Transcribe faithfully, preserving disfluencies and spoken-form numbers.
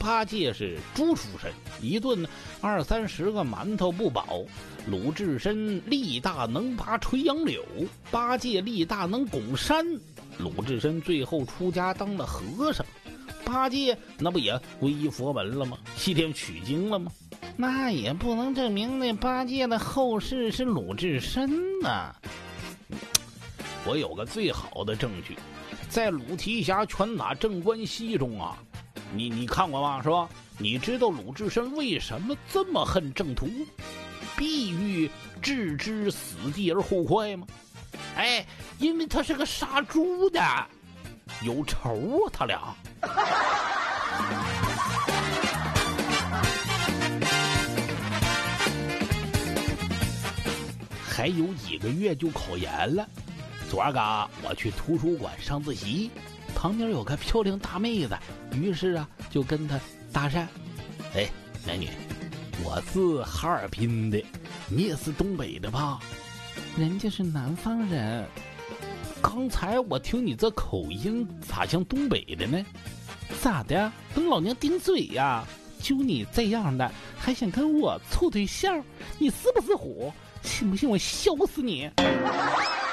八戒是猪出身，一顿二三十个馒头不饱。鲁智深力大能拔垂杨柳，八戒力大能拱山。鲁智深最后出家当了和尚，八戒那不也皈依佛门了吗？西天取经了吗？那也不能证明那八戒的后世是鲁智深呐。我有个最好的证据，在鲁提辖拳打镇关西中啊，你你看过吗？是吧？你知道鲁智深为什么这么恨郑屠，必欲置之死地而后快吗？哎，因为他是个杀猪的，有仇啊，他俩。还有几个月就考研了，昨儿个我去图书馆上自习，旁边有个漂亮大妹子，于是啊就跟她搭讪。哎，美女，我是哈尔滨的，你也是东北的吧？人家是南方人。刚才我听你这口音咋像东北的呢？咋的？跟老娘顶嘴呀？就你这样的还想跟我处对象，你是不是虎？信不信我削死你？